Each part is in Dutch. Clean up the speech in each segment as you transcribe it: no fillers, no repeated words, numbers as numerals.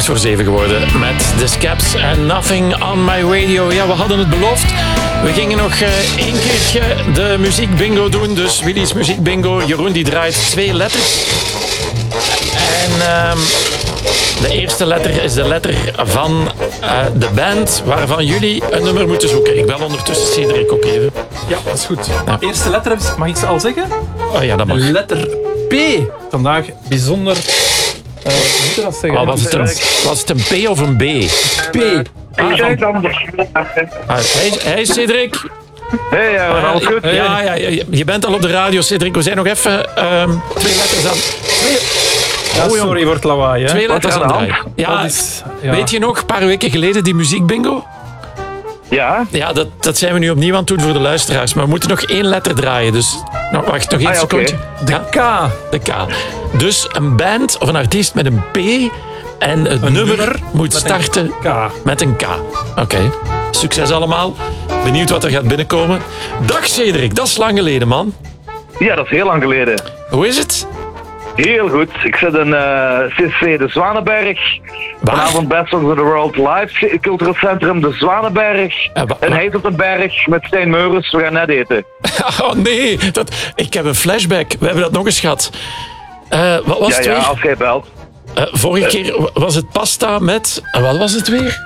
7 geworden met The Scaps en Nothing on My Radio. Ja, we hadden het beloofd. We gingen nog één keertje de muziekbingo doen. Dus Willy's muziekbingo. Jeroen die draait 2 letters. En de eerste letter is de letter van de band waarvan jullie een nummer moeten zoeken. Ik bel ondertussen Cedric ook even. Ja, dat is goed. Ja. De eerste letter, mag ik ze al zeggen? Oh ja, dat mag. Letter P. Vandaag bijzonder... hoe moet je dat zeggen? Was het een P of een B? P. Hey Cedric. Hey, alles goed? Ja, je bent al op de radio, Cedric. We zijn nog even 2 letters aan... Ja, sorry voor het lawaai. Hè. 2 letters aan het draaien. Ja, weet je nog, een paar weken geleden, die muziekbingo? Ja? Ja, dat zijn we nu opnieuw aan het doen voor de luisteraars. Maar we moeten nog 1 letter draaien. Dus wacht, nog 1 seconde. De K. De K. Dus een band of een artiest met een P... En het nummer moet starten met een K. Oké. Succes allemaal. Benieuwd wat er gaat binnenkomen. Dag Cedric, dat is lang geleden, man. Ja, dat is heel lang geleden. Hoe is het? Heel goed. Ik zit in CC De Zwanenberg. Vanavond Best of the World Live Cultureel Centrum De Zwanenberg. En Heet op de Berg met Stijn Meurens. We gaan net eten. Oh nee, ik heb een flashback. We hebben dat nog eens gehad. Wat was het weer? Ja, als jij belt. Vorige keer was het pasta met... Wat was het weer?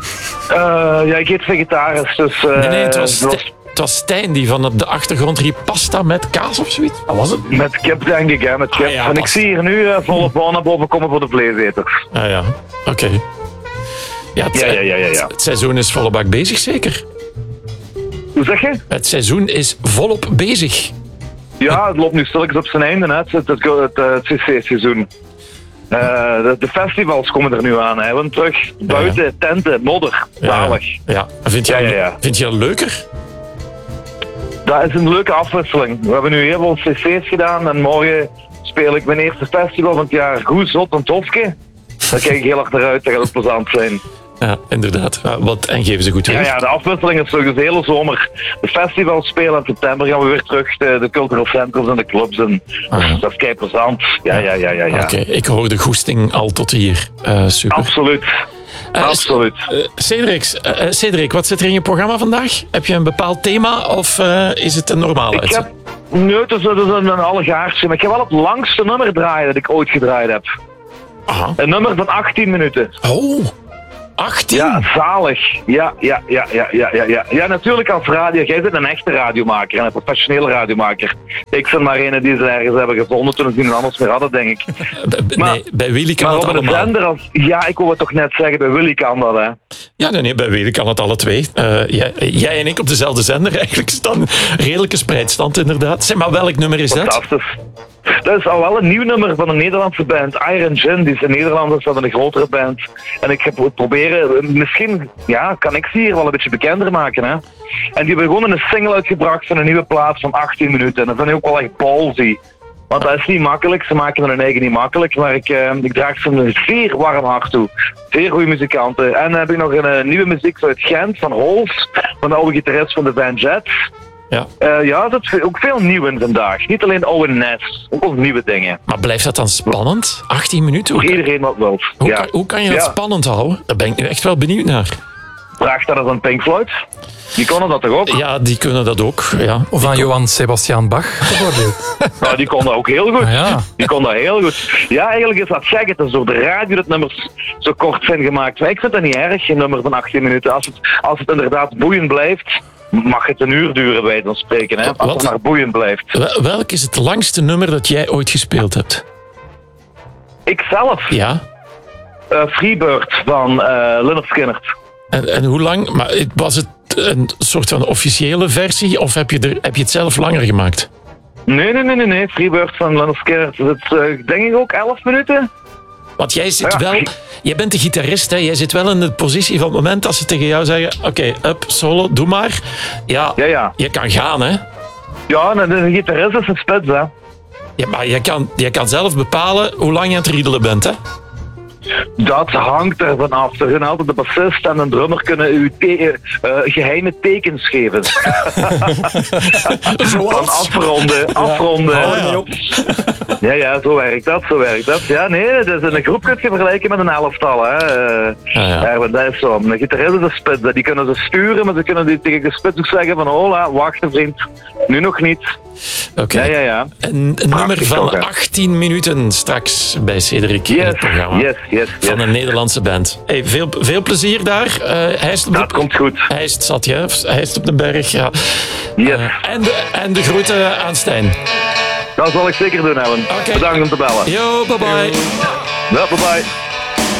Ja, ik eet vegetarisch, dus... Nee, het was Stijn die van op de achtergrond riep pasta met kaas of zoiets. Wat was het? Met kip, denk ik, hè, met kip. Ja, en ik zie hier nu volle bouw naar boven komen voor de vleeseters. Ah ja, oké. Ja, het seizoen is volle bak bezig, zeker? Hoe zeg je? Het seizoen is volop bezig. Ja, het loopt nu stilletjes op zijn einde, hè. Het CC-seizoen. De festivals komen er nu aan, hè. Want terug buiten, tenten, modder, zalig. Ja. Vind je dat leuker? Dat is een leuke afwisseling. We hebben nu heel veel cc's gedaan en morgen speel ik mijn eerste festival van het jaar Goed, Zot en Tofke. Daar kijk ik heel hard naar uit, dat gaat ook plezant zijn. Ja, inderdaad. En geven ze goed weer. Ja, de afwisseling is dus de hele zomer. De festivals spelen in september gaan we weer terug. De cultureel centers en de clubs. En dat is kei plezant. Ja. Oké, ik hoor de goesting al tot hier. Super. Absoluut. Absoluut. Cedric, wat zit er in je programma vandaag? Heb je een bepaald thema of is het een normale uitzending? Nee, het is een allegaartje. Maar ik ga wel het langste nummer draaien dat ik ooit gedraaid heb. Aha. Een nummer van 18 minuten. Oh, 18? Ja, zalig. Ja. Ja, natuurlijk als radio. Jij bent een echte radiomaker en een professionele radiomaker. Ik ben maar een die ze ergens hebben gevonden toen ze niemand anders meer hadden, denk ik. Bij Willy kan het allemaal. Zender ja, ik wou het toch net zeggen, bij Willy kan dat, hè. Ja, nee, bij Willy kan het alle twee. Jij en ik op dezelfde zender. Eigenlijk is dan redelijke spreidstand, inderdaad. Zeg maar, welk nummer is dat? Fantastisch. Dat is al wel een nieuw nummer van een Nederlandse band, Iron Gin. Die is een Nederlanders, dat is een grotere band. En ik heb proberen, misschien kan ik ze hier wel een beetje bekender maken. Hè? En die hebben gewoon een single uitgebracht van een nieuwe plaat van 18 minuten. En dat vind ik ook wel echt ballsy. Want dat is niet makkelijk, ze maken hun eigen niet makkelijk. Maar ik draag ze een zeer warm hart toe. Zeer goede muzikanten. En dan heb ik nog een nieuwe muziek uit Gent, van Hols. Van de oude gitarist van de Van Jets. Ja. Er zit ook veel nieuw in vandaag. Niet alleen oude nes, ook nieuwe dingen. Maar blijft dat dan spannend? 18 minuten? Voor iedereen wat wil. Hoe kan je dat spannend houden? Daar ben ik nu echt wel benieuwd naar. Vraag dat eens aan Pink Floyd. Die konden dat toch ook? Ja, die kunnen dat ook. Ja. Of aan Johann Sebastian Bach, bijvoorbeeld. Nou, die kon dat ook heel goed. Ja. Die kon dat heel goed. Ja, eigenlijk is dat gek. Het is door de radio dat nummers zo kort zijn gemaakt. Maar ik vind dat niet erg, een nummer van 18 minuten. Als het inderdaad boeiend blijft, mag het een uur duren, bij dan spreken. Hè? Als het maar boeiend blijft. Welk is het langste nummer dat jij ooit gespeeld hebt? Ikzelf? Ja. Freebird van Lynyrd Skynyrd. En hoe lang? Maar was het een soort van officiële versie of heb je het zelf langer gemaakt? Nee. Freebird van Lynyrd Skynyrd. Dat is denk ik ook 11 minuten. Want jij zit wel... Jij bent de gitarist, hè? Jij zit wel in de positie van het moment als ze tegen jou zeggen... Oké, up, solo, doe maar. Ja. Je kan gaan, hè? Ja, de gitarist is een spits, hè? Ja, maar je kan zelf bepalen hoe lang je aan het riedelen bent, hè? Dat hangt ervan af. Er zijn altijd de bassist en een drummer kunnen u geheime tekens geven. Van afronden. Ja. Ja, zo werkt dat. Ja, nee, dat is een groep kun je vergelijken met een elftal. Hè. Ja, dat is zo. Een gitarist is een spits, die kunnen ze sturen, maar ze kunnen die tegen de spits ook zeggen van, hola, wacht vriend, nu nog niet. Oké. Ja. Een nummer van 18 minuten straks bij Cedric in het programma. Yes. Van een Nederlandse band. Hey, veel plezier daar. Dat komt goed. Hijst zat je, Hijst op de berg. Ja. Yes. En de groeten aan Stijn. Dat zal ik zeker doen, Ellen. Okay. Bedankt om te bellen. Yo, bye bye. Ja, bye bye.